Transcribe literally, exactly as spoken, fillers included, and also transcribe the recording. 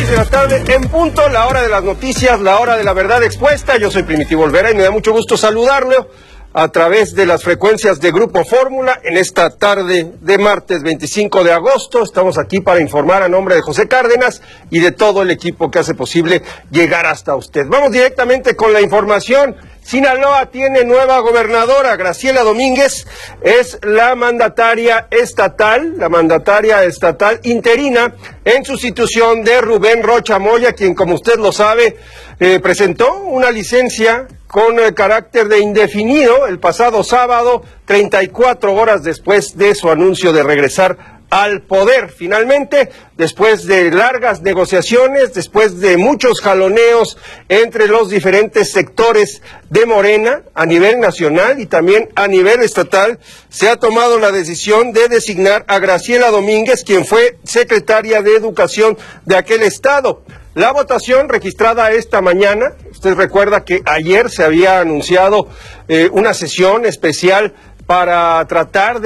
seis de la tarde en punto, la hora de las noticias, la hora de la verdad expuesta. Yo soy Primitivo Olvera y me da mucho gusto saludarlo a través de las frecuencias de Grupo Fórmula en esta tarde de martes veinticinco de agosto. Estamos aquí para informar a nombre de José Cárdenas y de todo el equipo que hace posible llegar hasta usted. Vamos directamente con la información. Sinaloa tiene nueva gobernadora. Graciela Domínguez es la mandataria estatal, la mandataria estatal interina en sustitución de Rubén Rocha Moya, quien, como usted lo sabe, eh, presentó una licencia con el carácter de indefinido el pasado sábado, treinta y cuatro horas después de su anuncio de regresar al poder. Finalmente, después de largas negociaciones, después de muchos jaloneos entre los diferentes sectores de Morena a nivel nacional y también a nivel estatal, se ha tomado la decisión de designar a Graciela Domínguez, quien fue secretaria de Educación de aquel estado. La votación registrada esta mañana, usted recuerda que ayer se había anunciado eh, una sesión especial para tratar de